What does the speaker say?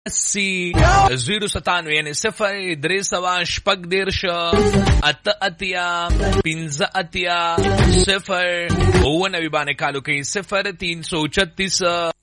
سی 097 یعنی 03 شپږ دیرش اته اتیا پنځه اتیا 0 90 باندې کالو کوي 0336